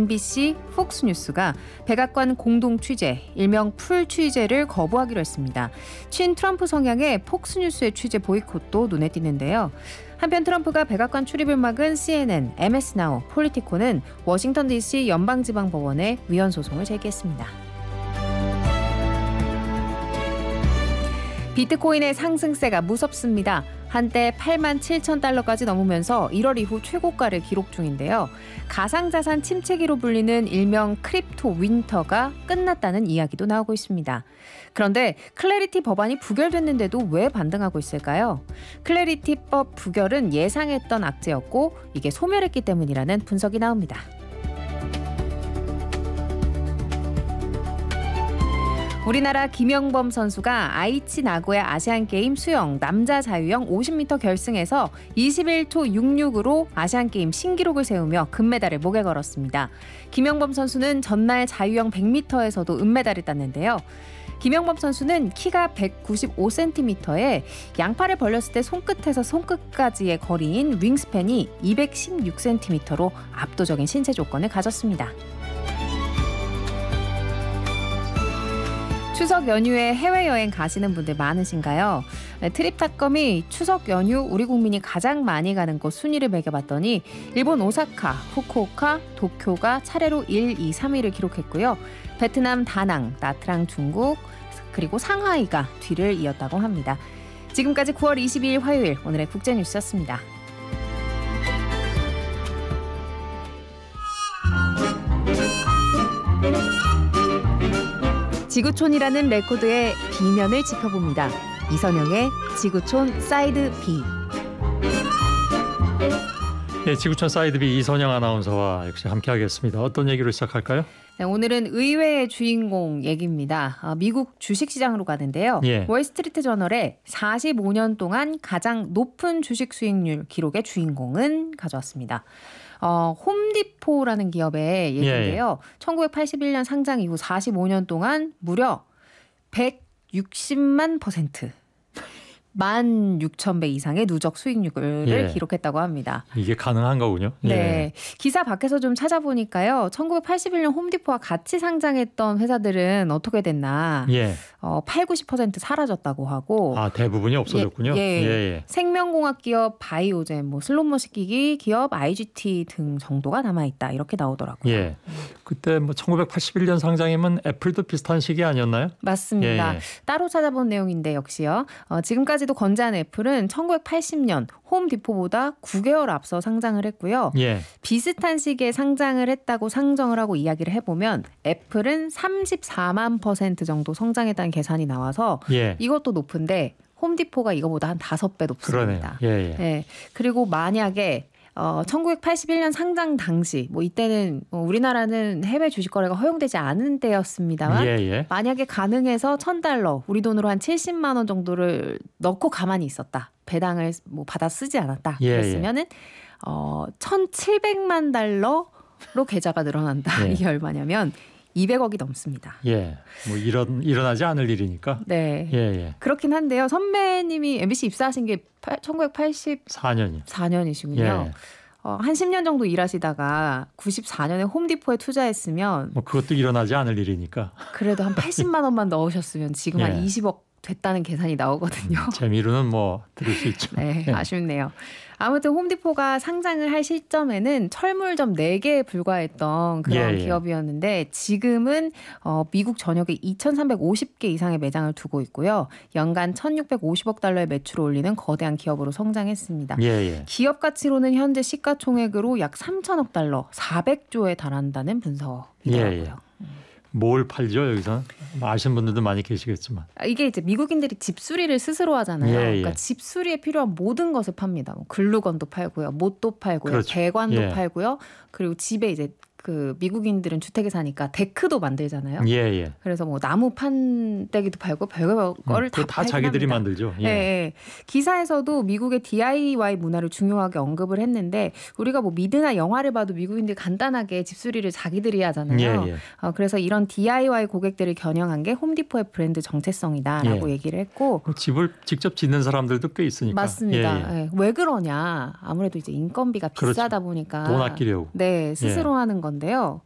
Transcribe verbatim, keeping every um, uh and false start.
엠비씨, 폭스뉴스가 백악관 공동 취재, 일명 풀 취재를 거부하기로 했습니다. 친 트럼프 성향의 폭스뉴스의 취재 보이콧도 눈에 띄는데요. 한편 트럼프가 백악관 출입을 막은 씨엔엔, 엠에스나우, 폴리티코는 워싱턴 디씨 연방지방법원에 위헌 소송을 제기했습니다. 비트코인의 상승세가 무섭습니다. 한때 팔만 칠천 달러까지 넘으면서 일월 이후 최고가를 기록 중인데요. 가상자산 침체기로 불리는 일명 크립토 윈터가 끝났다는 이야기도 나오고 있습니다. 그런데 클래리티 법안이 부결됐는데도 왜 반등하고 있을까요? 클래리티법 부결은 예상했던 악재였고 이게 소멸했기 때문이라는 분석이 나옵니다. 우리나라 김영범 선수가 아이치 나고야 아시안게임 수영 남자 자유형 오십 미터 결승에서 이십일 초 육십육으로 아시안게임 신기록을 세우며 금메달을 목에 걸었습니다. 김영범 선수는 전날 자유형 백 미터에서도 은메달을 땄는데요. 김영범 선수는 키가 백구십오 센티미터에 양팔을 벌렸을 때 손끝에서 손끝까지의 거리인 윙스팬이 이백십육 센티미터로 압도적인 신체 조건을 가졌습니다. 추석 연휴에 해외여행 가시는 분들 많으신가요? 네, 트립닷컴이 추석 연휴 우리 국민이 가장 많이 가는 곳 순위를 매겨봤더니 일본 오사카, 후쿠오카, 도쿄가 차례로 일, 이, 삼 위를 기록했고요. 베트남 다낭, 나트랑 중국, 그리고 상하이가 뒤를 이었다고 합니다. 지금까지 구월 이십이일 화요일 오늘의 국제뉴스였습니다. 지구촌이라는 레코드의 B면을 짚어봅니다. 이선영의 지구촌 사이드 B. 네, 지구촌 사이드 B 이선영 아나운서와 역시 함께하겠습니다. 어떤 얘기로 시작할까요? 네, 오늘은 의외의 주인공 얘기입니다. 어, 미국 주식시장으로 가는데요. 예. 월스트리트 저널에 사십오 년 동안 가장 높은 주식 수익률 기록의 주인공은 가져왔습니다. 어, 홈디포라는 기업의 얘기인데요. 예. 천구백팔십일 년 상장 이후 사십오 년 동안 무려 백육십만 퍼센트. 만 육천 배 이상의 누적 수익률을 예. 기록했다고 합니다. 이게 가능한 거군요. 예. 네, 기사 밖에서 좀 찾아보니까요. 천구백팔십일 년 홈디포와 같이 상장했던 회사들은 어떻게 됐나. 예. 어, 팔, 구십 퍼센트 사라졌다고 하고. 아, 대부분이 없어졌군요. 예, 예. 예, 예. 생명공학 기업 바이오젠, 뭐 슬롯머신 기기 기업 아이지티 등 정도가 남아있다. 이렇게 나오더라고요. 예. 그때 뭐 천구백팔십일 년 상장이면 애플도 비슷한 시기 아니었나요? 맞습니다. 예, 예. 따로 찾아본 내용인데 역시요. 어, 지금까지도 건재한 애플은 천구백팔십 년 홈디포보다 구 개월 앞서 상장을 했고요. 예. 비슷한 시기에 상장을 했다고 상정을 하고 이야기를 해보면 애플은 삼십사만 퍼센트 정도 성장했다는 계산이 나와서 예. 이것도 높은데 홈디포가 이거보다 한 다섯 배 높습니다. 그러네요. 예, 예. 네. 그리고 만약에 어, 천구백팔십일 년 상장 당시 뭐 이때는 어, 우리나라는 해외 주식 거래가 허용되지 않은 때였습니다만 예, 예. 만약에 가능해서 천 달러 우리 돈으로 한 칠십만 원 정도를 넣고 가만히 있었다. 배당을 뭐 받아 쓰지 않았다. 예, 그랬으면은 어, 천칠백만 달러로 계좌가 늘어난다. 예. 이게 얼마냐면 이백억이 넘습니다. 예, 뭐 일어n 일어나지 않을 일이니까. 네, 예, 예. 그렇긴 한데요. 선배님이 엠비씨 입사하신 게 천구백팔십사 년이요. 사 년이시군요. 예. 어, 한 십 년 정도 일하시다가 구십사 년에 홈디포에 투자했으면 뭐 그것도 일어나지 않을 일이니까. 그래도 한 팔십만 원만 넣으셨으면 지금 예. 한 이십억 됐다는 계산이 나오거든요. 음, 재미로는 뭐 들을 수 있죠. 네, 아쉽네요. 아무튼 홈디포가 상장을 할 시점에는 철물점 네 개에 불과했던 그런 예, 예. 기업이었는데 지금은 어, 미국 전역에 이천삼백오십 개 이상의 매장을 두고 있고요. 연간 천육백오십억 달러의 매출을 올리는 거대한 기업으로 성장했습니다. 예, 예. 기업 가치로는 현재 시가총액으로 약 삼천억 달러, 사백조에 달한다는 분석이더라고요. 예, 예. 뭘 팔죠 여기서? 아시는 분들도 많이 계시겠지만 이게 이제 미국인들이 집수리를 스스로 하잖아요. 예, 예. 그러니까 집수리에 필요한 모든 것을 팝니다. 뭐 글루건도 팔고요, 못도 팔고요, 그렇죠. 배관도 예. 팔고요. 그리고 집에 이제 그 미국인들은 주택에 사니까 데크도 만들잖아요. 예, 예. 그래서 뭐 나무 판때기도 팔고 별거 거를 음, 다, 다 자기들이 합니다. 만들죠. 예. 예, 예. 기사에서도 미국의 디아이와이 문화를 중요하게 언급을 했는데 우리가 뭐 미드나 영화를 봐도 미국인들이 간단하게 집수리를 자기들이 하잖아요. 예, 예. 어, 그래서 이런 디아이와이 고객들을 겨냥한 게 홈디포의 브랜드 정체성이다라고 예. 얘기를 했고 집을 직접 짓는 사람들도 꽤 있으니까. 맞습니다. 예, 예. 예. 왜 그러냐? 아무래도 이제 인건비가 비싸다 그렇죠. 보니까 돈 아끼려고. 네, 스스로 예. 하는 건데요.